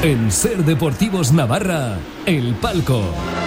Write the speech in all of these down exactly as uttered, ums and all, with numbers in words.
En Ser Deportivos Navarra, El Palco.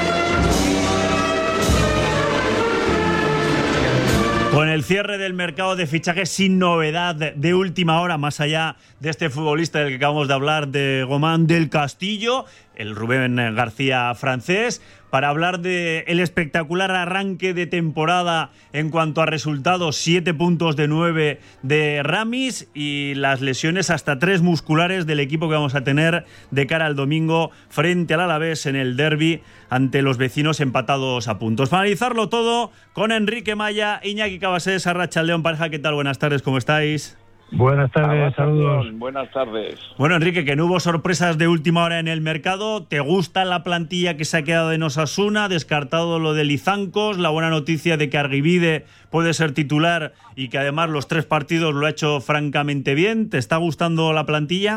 Con el cierre del mercado de fichajes sin novedad de última hora, más allá de este futbolista del que acabamos de hablar, de Gomán del Castillo, el Rubén García francés, para hablar del espectacular arranque de temporada en cuanto a resultados, siete puntos de nueve de Ramis y las lesiones hasta tres musculares del equipo que vamos a tener de cara al domingo frente al Alavés en el derbi ante los vecinos empatados a puntos. Para analizarlo todo con Enrique Maya, Iñaki Cabasés, Arratsaldeon pareja, ¿qué tal? Buenas tardes, ¿cómo estáis? Buenas tardes, saludos. Buenas tardes. Bueno, Enrique, que no hubo sorpresas de última hora en el mercado. ¿Te gusta la plantilla que se ha quedado en Osasuna? Descartado lo de Lizancos, la buena noticia de que Argibide puede ser titular y que además los tres partidos lo ha hecho francamente bien. ¿Te está gustando la plantilla?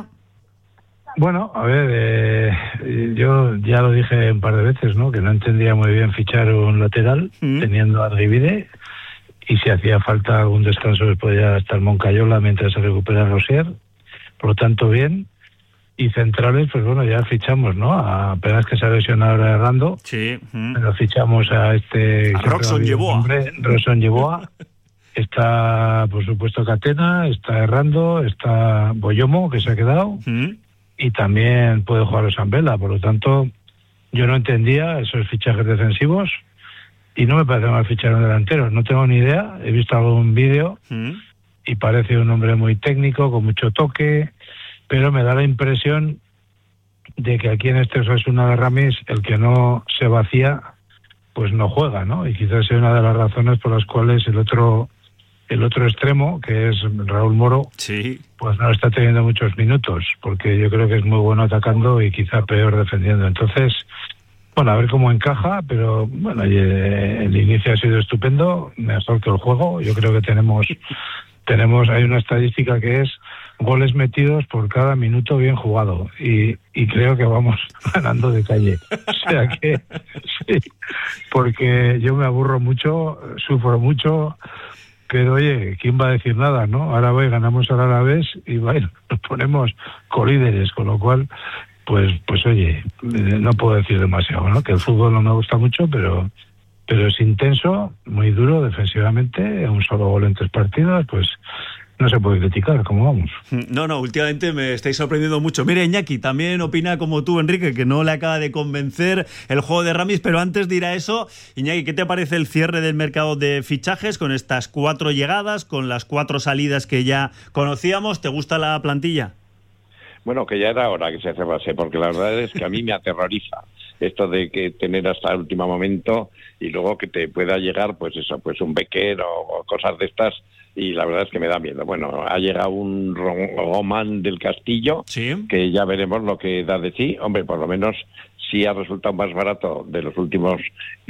Bueno, a ver, eh, yo ya lo dije un par de veces, ¿no? Que no entendía muy bien fichar un lateral mm. teniendo a Argibide. Y si hacía falta algún descanso después ya estar Moncayola mientras se recupera Rosier, por lo tanto bien. Y centrales, pues bueno, ya fichamos, ¿no? Apenas que se ha lesionado ahora Errando, sí. Mm. Pero fichamos a este... A Roxon Yeboah. Roxon Yeboah. Está, por supuesto, Catena, está Errando, está Boyomo, que se ha quedado, mm. y también puede jugar Osambela. Por lo tanto, yo no entendía esos fichajes defensivos. Y no me parece mal fichar un delantero, no tengo ni idea, he visto algún vídeo mm. y parece un hombre muy técnico, con mucho toque, pero me da la impresión de que aquí en este Osasuna de Ramis el que no se vacía, pues no juega, ¿no? Y quizás sea una de las razones por las cuales el otro el otro extremo, que es Raúl Moro, sí. pues no está teniendo muchos minutos, porque yo creo que es muy bueno atacando y quizá peor defendiendo. Entonces... Bueno, a ver cómo encaja, pero bueno, el inicio ha sido estupendo, mejor que el juego. Yo creo que tenemos, tenemos, hay una estadística que es goles metidos por cada minuto bien jugado y, y creo que vamos ganando de calle. O sea que, sí, porque yo me aburro mucho, sufro mucho, pero oye, ¿quién va a decir nada, no? Ahora voy, ganamos al Alavés y bueno, nos ponemos colíderes, con lo cual... Pues, pues oye, no puedo decir demasiado, ¿no? Que el fútbol no me gusta mucho, pero, pero es intenso, muy duro defensivamente, un solo gol en tres partidos, pues no se puede criticar, ¿cómo vamos? No, no, últimamente me estáis sorprendiendo mucho. Mira, Iñaki también opina como tú, Enrique, que no le acaba de convencer el juego de Ramis, pero antes de ir a eso, Iñaki, ¿qué te parece el cierre del mercado de fichajes con estas cuatro llegadas, con las cuatro salidas que ya conocíamos? ¿Te gusta la plantilla? Bueno, que ya era hora que se cerrase, porque la verdad es que a mí me aterroriza esto de que tener hasta el último momento y luego que te pueda llegar, pues eso, pues un Becker o, o cosas de estas, y la verdad es que me da miedo. Bueno, ha llegado un Gomán del Castillo, ¿sí? Que ya veremos lo que da de sí. Hombre, por lo menos sí ha resultado más barato de los últimos,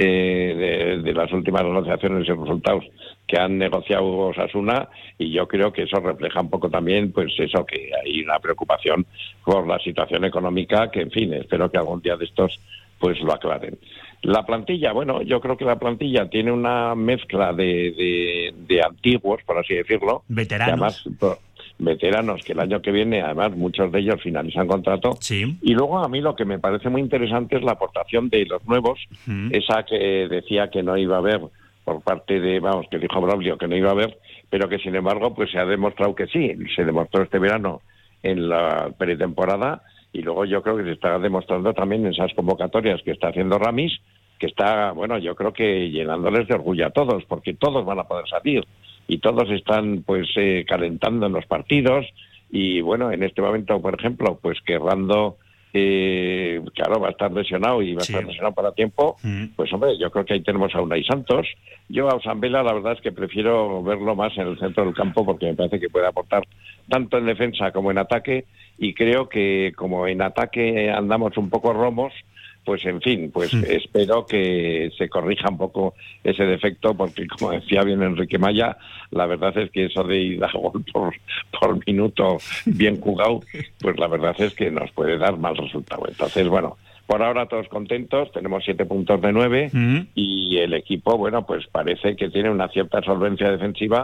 eh, de, de las últimas negociaciones y resultados que han negociado Osasuna, y yo creo que eso refleja un poco también, pues eso, que hay una preocupación por la situación económica, que en fin, espero que algún día de estos pues lo aclaren. La plantilla, bueno, yo creo que la plantilla tiene una mezcla de, de, de antiguos, por así decirlo. Veteranos. Que además, veteranos, que el año que viene, además, muchos de ellos finalizan contrato. Sí. Y luego a mí lo que me parece muy interesante es la aportación de los nuevos, uh-huh. esa que decía que no iba a haber por parte de, vamos, que dijo Braulio que no iba a haber, pero que sin embargo pues se ha demostrado que sí, se demostró este verano en la pretemporada, y luego yo creo que se está demostrando también en esas convocatorias que está haciendo Ramis, que está, bueno, yo creo que llenándoles de orgullo a todos, porque todos van a poder salir, y todos están pues eh, calentando en los partidos, y bueno, en este momento, por ejemplo, pues que Rando... Eh, claro, va a estar lesionado y va a sí. estar lesionado para tiempo, mm. pues hombre, yo creo que ahí tenemos a Unai Santos. Yo a Osambela la verdad es que prefiero verlo más en el centro del campo, porque me parece que puede aportar tanto en defensa como en ataque, y creo que como en ataque andamos un poco romos, pues en fin, pues mm. espero que se corrija un poco ese defecto, porque como decía bien Enrique Maya, la verdad es que eso de ir a gol por, por minuto bien jugado, pues la verdad es que nos puede dar mal resultado. Entonces, bueno, por ahora todos contentos, tenemos siete puntos de nueve, mm. y el equipo, bueno, pues parece que tiene una cierta solvencia defensiva,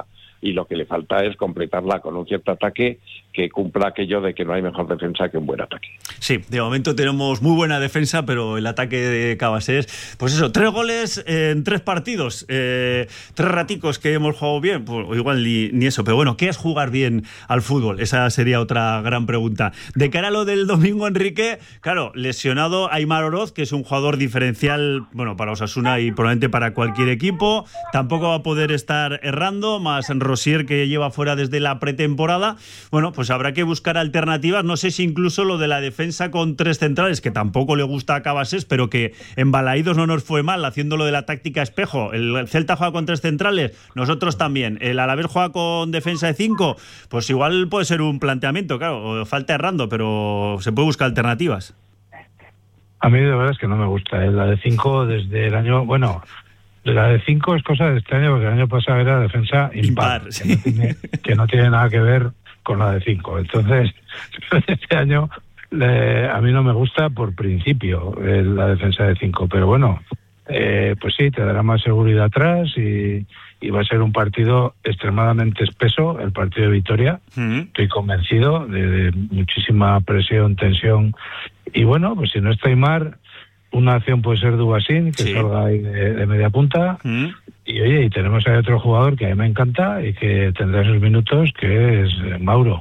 y lo que le falta es completarla con un cierto ataque que cumpla aquello de que no hay mejor defensa que un buen ataque. Sí, de momento tenemos muy buena defensa, pero el ataque de Cabasés, pues eso, tres goles en tres partidos, eh, tres raticos que hemos jugado bien, pues igual ni, ni eso, pero bueno, ¿qué es jugar bien al fútbol? Esa sería otra gran pregunta. De cara a lo del domingo, Enrique, claro, lesionado Aimar Oroz, que es un jugador diferencial, bueno, para Osasuna y probablemente para cualquier equipo, tampoco va a poder estar errando, más Rosier, que lleva fuera desde la pretemporada. Bueno, pues habrá que buscar alternativas, no sé si incluso lo de la defensa con tres centrales, que tampoco le gusta a Cabasés, pero que en Balaídos no nos fue mal, haciéndolo de la táctica espejo. El Celta juega con tres centrales, nosotros también. El Alavés juega con defensa de cinco, pues igual puede ser un planteamiento, claro, falta errando, pero se puede buscar alternativas. A mí de verdad es que no me gusta, ¿eh? La de cinco desde el año... Bueno, la de cinco es cosa de este año, porque el año pasado era defensa impar, impar que, sí. no tiene, que no tiene nada que ver con la de cinco. Entonces, este año le, a mí no me gusta por principio eh, la defensa de cinco, pero bueno, eh, pues sí, te dará más seguridad atrás y, y va a ser un partido extremadamente espeso, el partido de Vitoria. Mm. Estoy convencido de, de muchísima presión, tensión, y bueno, pues si no está Aimar, una acción puede ser Dubasín, que sí. salga ahí de, de media punta. Mm. Y oye, y tenemos ahí otro jugador que a mí me encanta y que tendrá sus minutos, que es Mauro.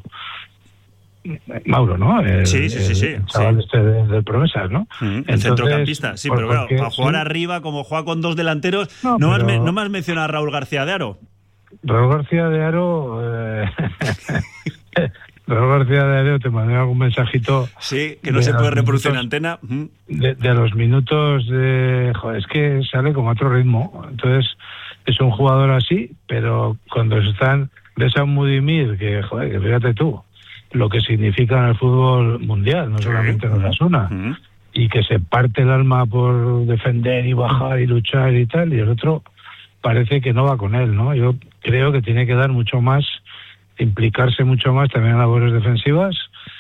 Mauro, ¿no? El, sí, sí, sí, sí. El chaval sí. este de, de Promesas, ¿no? Mm, el Entonces, centrocampista, sí, pero claro, para jugar sí. arriba, como juega con dos delanteros, no, no, pero... has, no me has mencionado a Raúl García de Aro. Raúl García de Aro... Eh... Raúl García de Aro te mandé algún mensajito. Sí, que no se puede reproducir en antena. De, de los minutos de... Joder, es que sale con otro ritmo. Entonces, es un jugador así, pero cuando están... Ves a un Budimir, que, joder, que fíjate tú, lo que significa en el fútbol mundial, no sí. solamente en Osasuna, uh-huh. y que se parte el alma por defender y bajar y luchar y tal, y el otro parece que no va con él, ¿no? Yo creo que tiene que dar mucho más, implicarse mucho más también en labores defensivas,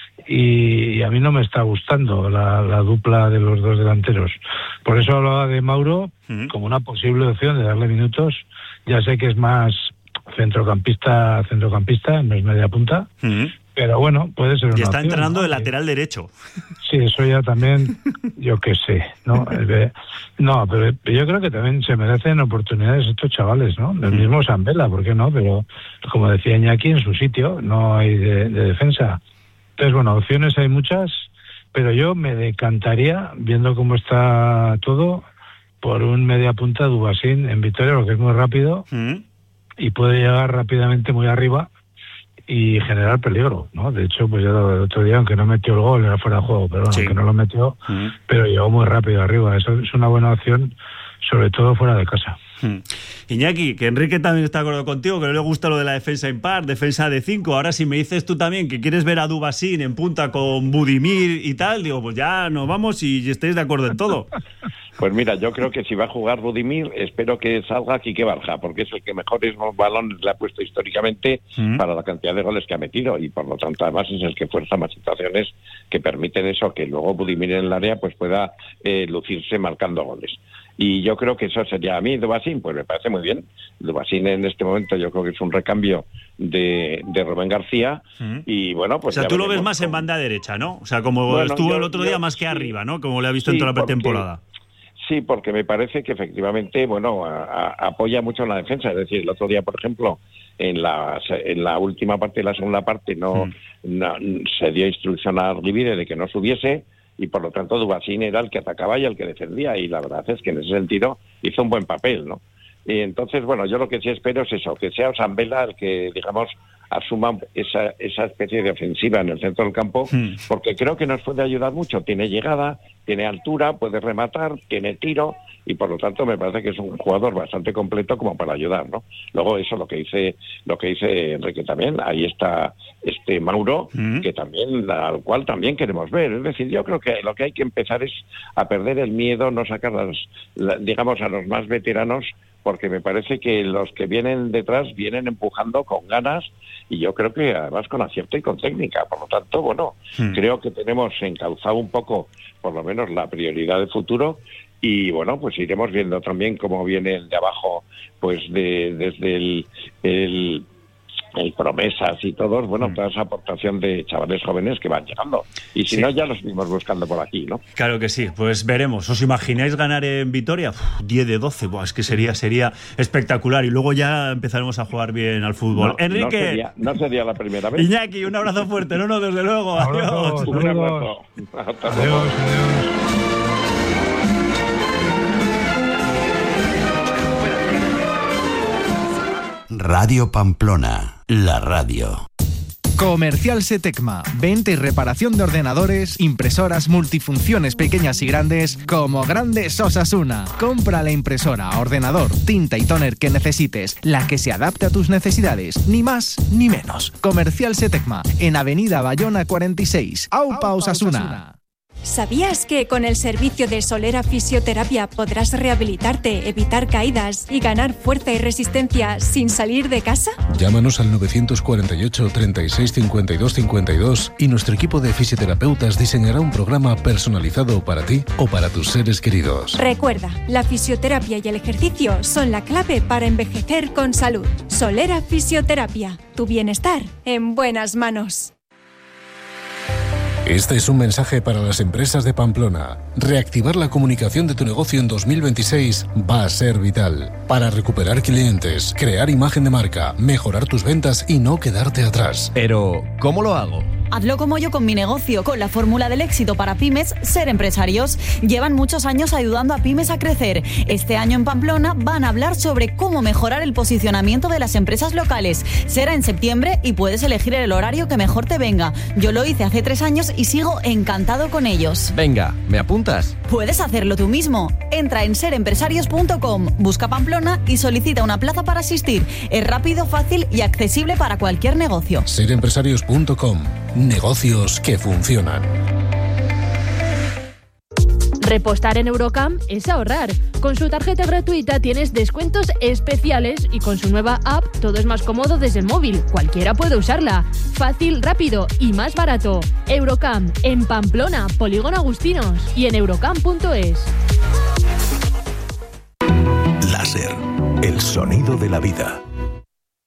y, y a mí no me está gustando la, la dupla de los dos delanteros. Por eso hablaba de Mauro uh-huh. como una posible opción de darle minutos. Ya sé que es más centrocampista, centrocampista, no es media punta, uh-huh. pero bueno, puede ser una y está opción, entrenando ¿no? de lateral derecho. Sí, eso ya también, yo qué sé, ¿no? No, pero yo creo que también se merecen oportunidades estos chavales, ¿no? El mismo Sambela, ¿por qué no? Pero como decía Iñaki, en su sitio no hay de, de defensa. Entonces, bueno, opciones hay muchas, pero yo me decantaría, viendo cómo está todo, por un media punta Dubasín en Vitoria, porque es muy rápido ¿Mm? y puede llegar rápidamente muy arriba y generar peligro, ¿no? De hecho, pues ya el otro día, aunque no metió el gol, era fuera de juego, pero bueno, sí. aunque no lo metió, uh-huh. pero llegó muy rápido arriba. Eso es una buena opción, sobre todo fuera de casa. Hmm. Iñaki, que Enrique también está de acuerdo contigo, que no le gusta lo de la defensa impar, defensa de cinco. Ahora, si me dices tú también que quieres ver a Dubasín en punta con Budimir y tal, digo, pues ya nos vamos y estéis de acuerdo en todo. Pues mira, yo creo que si va a jugar Budimir, espero que salga Quique Barja, porque es el que mejores balones le ha puesto históricamente ¿Mm? para la cantidad de goles que ha metido, y por lo tanto además es el que fuerza más situaciones que permiten eso, que luego Budimir en el área pues pueda eh, lucirse marcando goles. Y yo creo que eso sería a mí, Dubasín, pues me parece muy bien. Dubasín en este momento yo creo que es un recambio de, de Rubén García, ¿Mm? y bueno, pues... O sea, tú lo ves más cómo... en banda derecha, ¿no? O sea, como bueno, estuvo yo, el otro día yo, más que sí, arriba, ¿no? Como le ha visto sí, en toda la pretemporada. Porque... Sí, porque me parece que efectivamente, bueno, a, a, apoya mucho en la defensa. Es decir, el otro día, por ejemplo, en la, en la última parte de la segunda parte no, mm. no se dio instrucción a Rivire de que no subiese, y por lo tanto Dubasín era el que atacaba y el que defendía, y la verdad es que en ese sentido hizo un buen papel, ¿no? Y entonces, bueno, yo lo que sí espero es eso, que sea Osambela el que, digamos, asuma esa, esa especie de ofensiva en el centro del campo, mm. porque creo que nos puede ayudar mucho. Tiene llegada, tiene altura, puede rematar, tiene tiro, y por lo tanto me parece que es un jugador bastante completo como para ayudar, ¿no? Luego eso, lo que dice lo que dice Enrique también, ahí está este Mauro, mm. que también, al cual también queremos ver. Es decir, yo creo que lo que hay que empezar es a perder el miedo, no sacar las, la, digamos, a los más veteranos, porque me parece que los que vienen detrás vienen empujando con ganas, y yo creo que además con acierto y con técnica. Por lo tanto, bueno, mm. creo que tenemos encauzado un poco, por lo menos, la prioridad de futuro, y bueno, pues iremos viendo también cómo viene el de abajo, pues de, desde el, el y promesas y todos, bueno, Mm. toda esa aportación de chavales jóvenes que van llegando. Y si Sí. no, ya los mismos buscando por aquí, ¿no? Claro que sí, pues veremos. ¿Os imagináis ganar en Vitoria? Uf, diez de doce, buah, es que sería, sería espectacular. Y luego ya empezaremos a jugar bien al fútbol. No, Enrique, no sería, no sería la primera vez. Iñaki, un abrazo fuerte. No, no, desde luego. Abrazo. Adiós. Un abrazo. Hasta luego. Adiós, adiós. Radio Pamplona, la radio. Comercial Setecma, venta y reparación de ordenadores, impresoras multifunciones pequeñas y grandes, como Grandes Osasuna. Compra la impresora, ordenador, tinta y tóner que necesites, la que se adapte a tus necesidades, ni más ni menos. Comercial Setecma, en Avenida Bayona cuarenta y seis, Aupa Osasuna. ¿Sabías que con el servicio de Solera Fisioterapia podrás rehabilitarte, evitar caídas y ganar fuerza y resistencia sin salir de casa? Llámanos al nueve cuatro ocho, treinta y seis, cincuenta y dos cincuenta y dos y nuestro equipo de fisioterapeutas diseñará un programa personalizado para ti o para tus seres queridos. Recuerda, la fisioterapia y el ejercicio son la clave para envejecer con salud. Solera Fisioterapia, tu bienestar en buenas manos. Este es un mensaje para las empresas de Pamplona. Reactivar la comunicación de tu negocio en dos mil veintiséis va a ser vital para recuperar clientes, crear imagen de marca, mejorar tus ventas y no quedarte atrás. Pero, ¿cómo lo hago? Hazlo como yo con mi negocio, con la fórmula del éxito para pymes, Ser Empresarios. Llevan muchos años ayudando a pymes a crecer. Este año en Pamplona van a hablar sobre cómo mejorar el posicionamiento de las empresas locales. Será en septiembre y puedes elegir el horario que mejor te venga. Yo lo hice hace tres años y sigo encantado con ellos. Venga, ¿me apuntas? Puedes hacerlo tú mismo. Entra en ser empresarios punto com, busca Pamplona y solicita una plaza para asistir. Es rápido, fácil y accesible para cualquier negocio. ser empresarios punto com. Negocios que funcionan. Repostar en Eurocam es ahorrar. Con su tarjeta gratuita tienes descuentos especiales y con su nueva app todo es más cómodo desde el móvil. Cualquiera puede usarla. Fácil, rápido y más barato. Eurocam, en Pamplona, Polígono Agustinos y en eurocam punto es. Láser, el sonido de la vida.